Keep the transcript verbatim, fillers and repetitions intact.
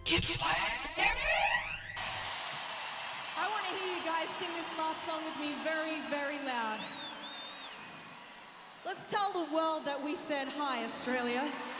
Gippsland F M. I want to hear you guys sing this last song with me very, very loud. Let's tell the world that we said hi, Australia.